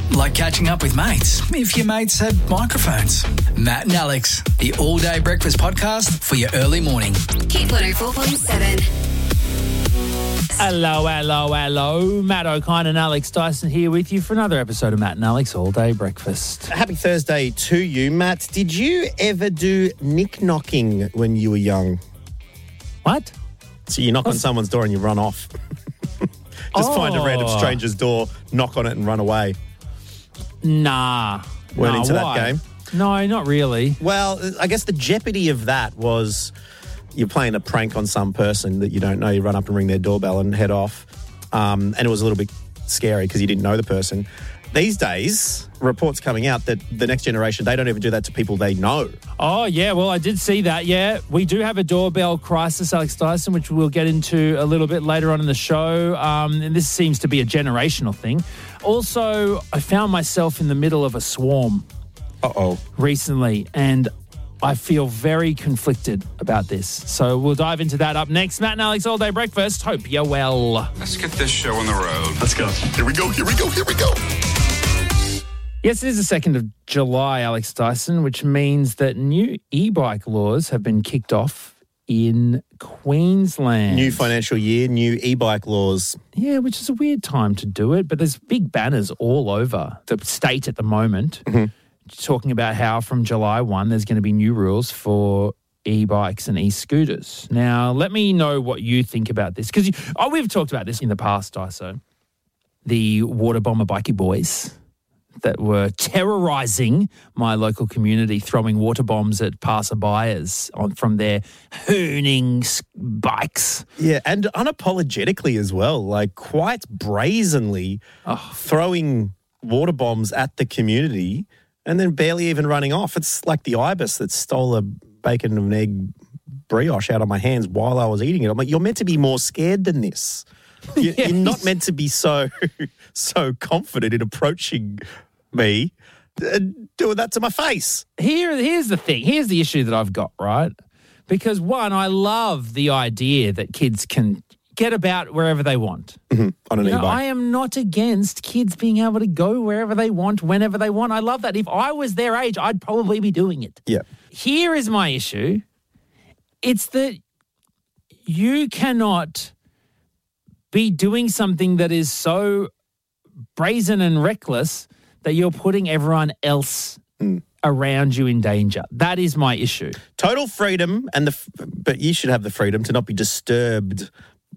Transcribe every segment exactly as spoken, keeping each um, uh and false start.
like catching up with mates, if your mates had microphones. Matt and Alex, the all-day breakfast podcast for your early morning. Hit one oh four point seven. Hello, hello, hello. Matt O'Kine and Alex Dyson here with you for another episode of Matt and Alex All Day Breakfast. Happy Thursday to you, Matt. Did you ever do nick-knocking when you were young? What? So you knock on someone's door and you run off. Just Oh. find a random stranger's door, knock on it and run away. Nah. Weren't nah, into that why? game? No, not really. Well, I guess the jeopardy of that was you're playing a prank on some person that you don't know. You run up and ring their doorbell and head off. Um, and it was a little bit scary because you didn't know the person. These days, reports coming out that the next generation, they don't even do that to people they know. Oh, yeah, well, I did see that, yeah. We do have a doorbell crisis, Alex Dyson, which we'll get into a little bit later on in the show. Um, and this seems to be a generational thing. Also, I found myself in the middle of a swarm Uh-oh. recently, and I feel very conflicted about this. So we'll dive into that up next. Matt and Alex All Day Breakfast. Hope you're well. Let's get this show on the road. Let's go. Here we go, here we go, here we go. Yes, it is the second of July, Alex Dyson, which means that new e-bike laws have been kicked off in Queensland. New financial year, new e-bike laws. Yeah, which is a weird time to do it, but there's big banners all over the state at the moment Mm-hmm. talking about how from July first there's going to be new rules for e-bikes and e-scooters. Now, let me know what you think about this, because oh, we've talked about this in the past, Dyson. The water bomber bikie boys that were terrorising my local community, throwing water bombs at passerbyers on from their hooning s- bikes. Yeah, and unapologetically as well, like quite brazenly throwing water bombs at the community and then barely even running off. It's like the ibis that stole a bacon and egg brioche out of my hands while I was eating it. I'm like, you're meant to be more scared than this. You, Yes. You're not meant to be so so confident in approaching me and doing that to my face. Here, here's the thing. Here's the issue that I've got, right? Because, one, I love the idea that kids can get about wherever they want. On an You know, e-bike. I am not against kids being able to go wherever they want, whenever they want. I love that. If I was their age, I'd probably be doing it. Yeah. Here is my issue. It's that you cannot be doing something that is so brazen and reckless that you're putting everyone else around you in danger. That is my issue. Total freedom, and the f- but you should have the freedom to not be disturbed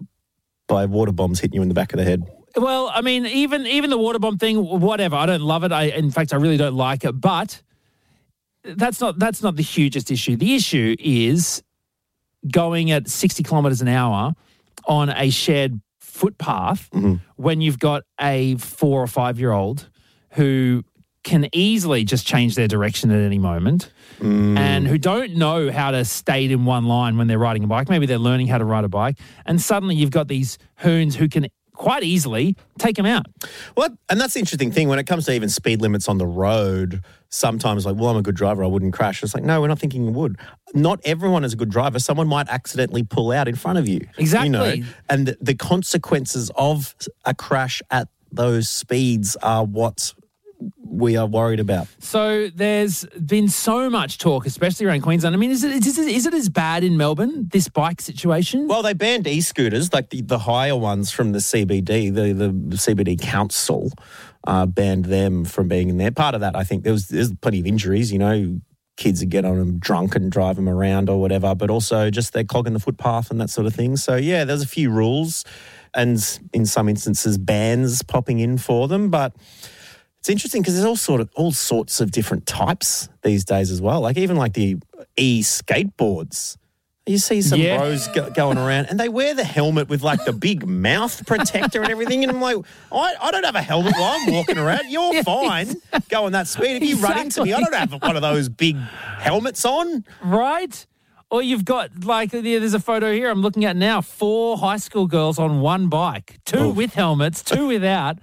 by water bombs hitting you in the back of the head. Well, I mean, even even the water bomb thing, whatever. I don't love it. I, in fact, I really don't like it. But that's not that's not the hugest issue. The issue is going at sixty kilometres an hour on a shared footpath when you've got a four or five year old who can easily just change their direction at any moment and who don't know how to stay in one line when they're riding a bike. Maybe they're learning how to ride a bike. And suddenly you've got these hoons who can quite easily take them out. What? And that's the interesting thing when it comes to even speed limits on the road. Sometimes, like, well, I'm a good driver, I wouldn't crash. It's like, no, we're not thinking you would. Not everyone is a good driver. Someone might accidentally pull out in front of you. Exactly. You know? And the, the consequences of a crash at those speeds are what we are worried about. So there's been so much talk, especially around Queensland. I mean, is it is it, is it as bad in Melbourne, this bike situation? Well, they banned e-scooters, like the, the higher ones from the C B D, the, the C B D Council uh, banned them from being in there. Part of that, I think, there was there's plenty of injuries, you know, kids would get on them drunk and drive them around or whatever, but also just they're clogging the footpath and that sort of thing. So, yeah, there's a few rules and in some instances bans popping in for them, but it's interesting because there's all sort of all sorts of different types these days as well. Like even like the e-skateboards. You see some Yeah. bros go, going around and they wear the helmet with like the big mouth protector and everything. And I'm like, I, I don't have a helmet while I'm walking around. You're fine going that speed. If you run into me, I don't have one of those big helmets on. Right? Or you've got, like, there's a photo here I'm looking at now, four high school girls on one bike, two Oh. with helmets, two without.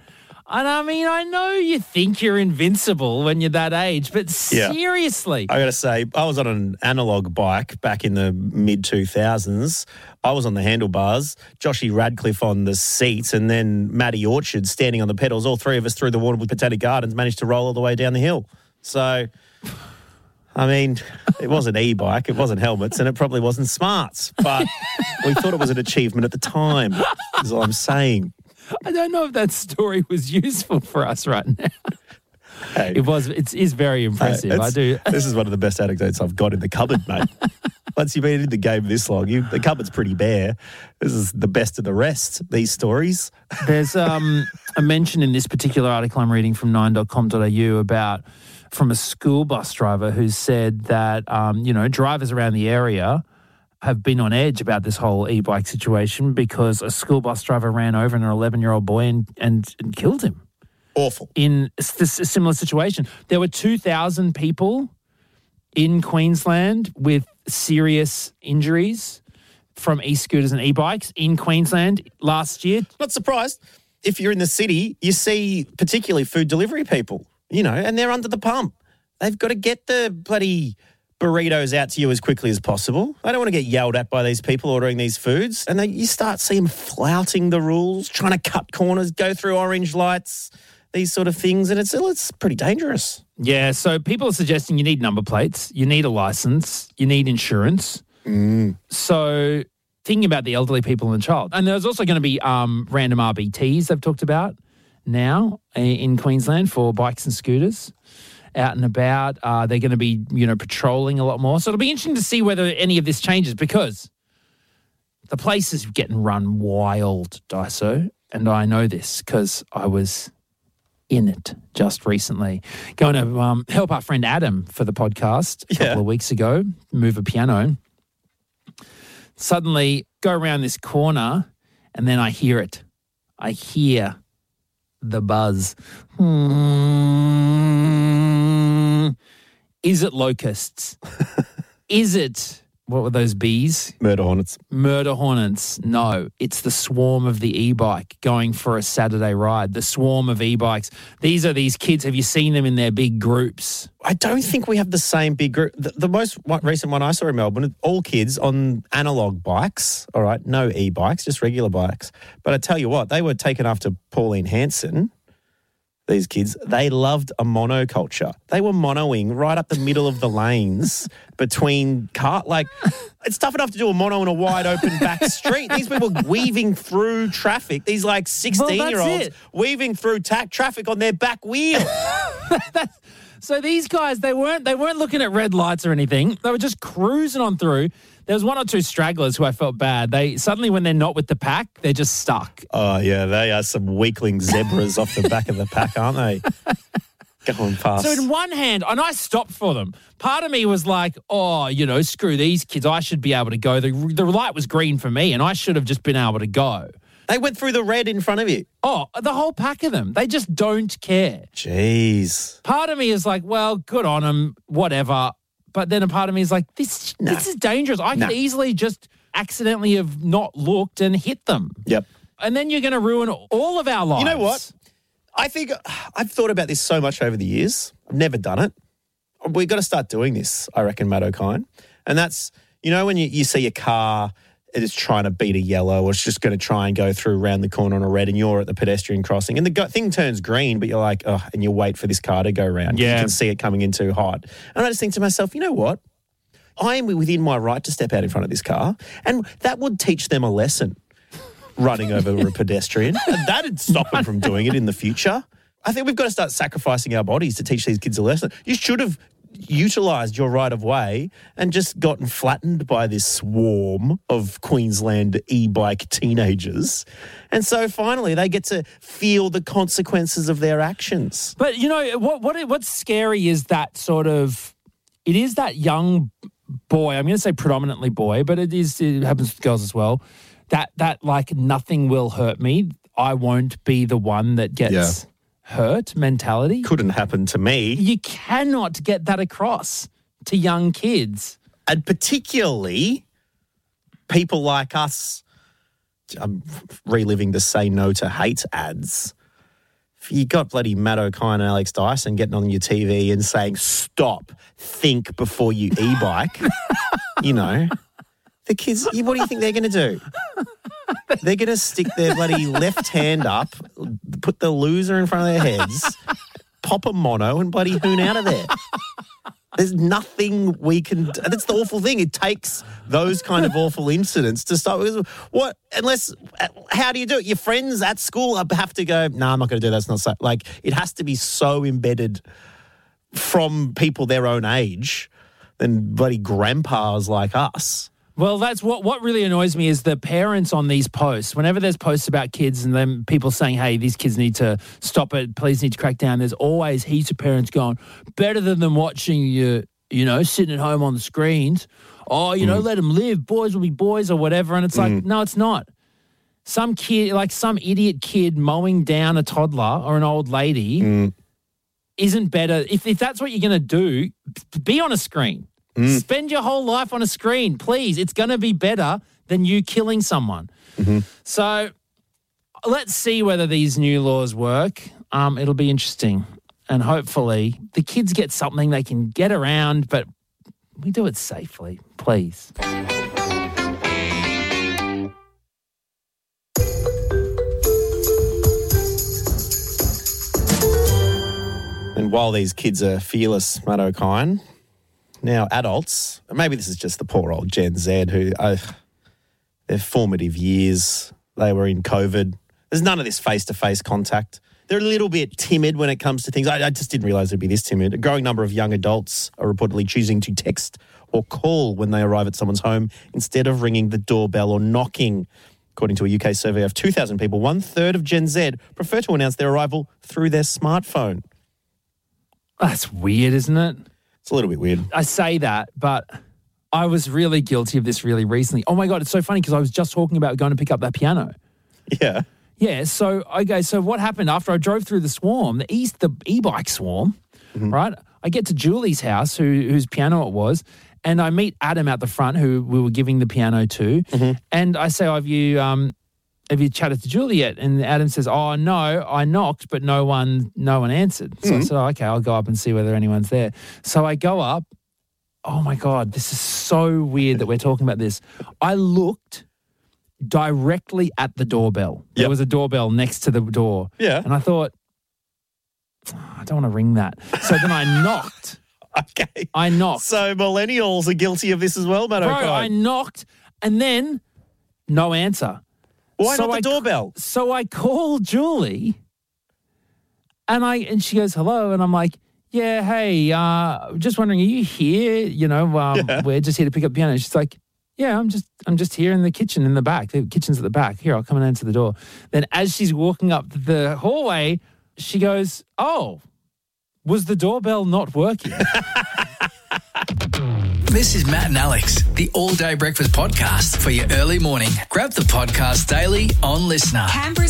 And I mean, I know you think you're invincible when you're that age, but Yeah. seriously. I got to say, I was on an analog bike back in the mid two thousands. I was on the handlebars, Joshy Radcliffe on the seats, and then Matty Orchard standing on the pedals. All three of us through the Waterwood Botanic Gardens managed to roll all the way down the hill. So, I mean, it was an e-bike, it wasn't helmets, and it probably wasn't smarts, but we thought it was an achievement at the time, is all I'm saying. I don't know if that story was useful for us right now. Hey, It was. It is very impressive. hey, I it's- do. This is one of the best anecdotes I've got in the cupboard, mate. Once you've been in the game this long, you, the cupboard's pretty bare. This is the best of the rest, these stories. There's um, a mention in this particular article I'm reading from nine dot com dot a u about from a school bus driver who said that um, you know drivers around the area have been on edge about this whole e-bike situation because a school bus driver ran over an eleven-year-old boy and, and, and killed him. Awful. In a s- a similar situation, there were two thousand people in Queensland with serious injuries from e-scooters and e-bikes in Queensland last year. Not surprised. If you're in the city, you see particularly food delivery people, you know, and they're under the pump. They've got to get the bloody burritos out to you as quickly as possible. I don't want to get yelled at by these people ordering these foods. And they, you start seeing them flouting the rules, trying to cut corners, go through orange lights, these sort of things. And it's, it's pretty dangerous. Yeah, so people are suggesting you need number plates, you need a license, you need insurance. Mm. So thinking about the elderly people and the child. And there's also going to be um, random R B Ts they've talked about now in Queensland for bikes and scooters out and about. Uh, they're going to be, you know, patrolling a lot more. So it'll be interesting to see whether any of this changes because the place is getting run wild, Daiso. And I know this because I was in it just recently. Going to um, help our friend Adam for the podcast a Yeah. couple of weeks ago, move a piano. Suddenly go around this corner and then I hear it. I hear the buzz. Hmm. Is it locusts? Is it, what were those bees? Murder hornets. Murder hornets. No, it's the swarm of the e-bike going for a Saturday ride. The swarm of e-bikes. These are these kids. Have you seen them in their big groups? I don't think we have the same big group. The, the most one, recent one I saw in Melbourne, all kids on analog bikes, all right, no e-bikes, just regular bikes. But I tell you what, they were taken after Pauline Hanson, these kids. They loved a monoculture. They were monoing right up the middle of the lanes between car. Like, it's tough enough to do a mono in a wide open back street. These people weaving through traffic. These like sixteen-year-olds it. weaving through ta- traffic on their back wheel. So these guys, they weren't they weren't looking at red lights or anything. They were just cruising on through. There was one or two stragglers who I felt bad. They suddenly, when they're not with the pack, they're just stuck. Oh, yeah, they are some weakling zebras off the back of the pack, aren't they? Going past. So in one hand, and I stopped for them. Part of me was like, oh, you know, screw these kids. I should be able to go. The, the light was green for me, and I should have just been able to go. They went through the red in front of you. Oh, the whole pack of them. They just don't care. Jeez. Part of me is like, well, good on them, whatever. But then a part of me is like, this No. this is dangerous. I No. could easily just accidentally have not looked and hit them. Yep. And then you're going to ruin all of our lives. You know what? I think I've thought about this so much over the years. I've never done it. We've got to start doing this, I reckon, Matt O'Kine. And that's, you know, when you, you see a car, it is trying to beat a yellow or it's just going to try and go through around the corner on a red and you're at the pedestrian crossing and the go- thing turns green, but you're like, oh, and you wait for this car to go around. Yeah. You can see it coming in too hot. And I just think to myself, you know what? I am within my right to step out in front of this car and that would teach them a lesson. Running over a pedestrian. And that'd stop them from doing it in the future. I think we've got to start sacrificing our bodies to teach these kids a lesson. You should have utilised your right of way and just gotten flattened by this swarm of Queensland e-bike teenagers. And so finally they get to feel the consequences of their actions. But, you know, what what what's scary is that sort of, it is that young boy, I'm going to say predominantly boy, but it is it happens with girls as well, that, that like nothing will hurt me. I won't be the one that gets Yeah. hurt mentality. Couldn't happen to me. You cannot get that across to young kids. And particularly people like us, I'm reliving the Say No to Hate ads. You got bloody Matt O'Kine and Alex Dyson getting on your T V and saying, stop, think before you e-bike. You know, the kids, what do you think they're going to do? They're going to stick their bloody left hand up, put the loser in front of their heads, pop a mono and bloody hoon out of there. There's nothing we can do. That's the awful thing. It takes those kind of awful incidents to start with. What, unless, how do you do it? Your friends at school have to go, no, nah, I'm not going to do that. It's not so. Like, it has to be so embedded from people their own age than bloody grandpas like us. Well, that's what what really annoys me is the parents on these posts. Whenever there's posts about kids and then people saying, hey, these kids need to stop it, please need to crack down, there's always heaps of parents going, better than them watching you, you know, sitting at home on the screens. Oh, you mm. know, let them live. Boys will be boys or whatever. And it's like, mm. no, it's not. Some kid, like some idiot kid mowing down a toddler or an old lady mm. isn't better. If, if that's what you're going to do, be on a screen. Mm. Spend your whole life on a screen, please. It's going to be better than you killing someone. Mm-hmm. So let's see whether these new laws work. Um, it'll be interesting. And hopefully the kids get something they can get around, but we do it safely, please. And while these kids are fearless, Matt O'Kine, now adults, maybe this is just the poor old Gen Z who, uh, their formative years, they were in COVID. There's none of this face-to-face contact. They're a little bit timid when it comes to things. I, I just didn't realise it'd be this timid. A growing number of young adults are reportedly choosing to text or call when they arrive at someone's home instead of ringing the doorbell or knocking. According to a U K survey of two thousand people, one-third of Gen Z prefer to announce their arrival through their smartphone. That's weird, isn't it? It's a little bit weird. I say that, but I was really guilty of this really recently. Oh, my God, it's so funny because I was just talking about going to pick up that piano. Yeah. Yeah, so, okay, so what happened after I drove through the swarm, the east, the e-bike swarm, mm-hmm. right? I get to Julie's house, who, whose piano it was, and I meet Adam out the front, who we were giving the piano to, mm-hmm. and I say, oh, have you... Um, Have you chatted to Julie yet? And Adam says, oh, no, I knocked, but no one no one answered. So mm-hmm. I said, oh, okay, I'll go up and see whether anyone's there. So I go up. Oh, my God, this is so weird that we're talking about this. I looked directly at the doorbell. Yep. There was a doorbell next to the door. Yeah. And I thought, oh, I don't want to ring that. So then I knocked. Okay. I knocked. So millennials are guilty of this as well, Matt O'Kine. Bro, I knocked, and then no answer. Why so not the I, doorbell? So I called Julie, and I and she goes, hello, and I'm like, yeah, hey, uh, just wondering, are you here? You know, um, yeah. we're just here to pick up piano. She's like, yeah, I'm just I'm just here in the kitchen in the back. The kitchen's at the back. Here, I'll come and answer the door. Then as she's walking up the hallway, she goes, oh, was the doorbell not working? This is Matt and Alex, the All Day Breakfast Podcast for your early morning. Grab the podcast daily on Listener. Canberra's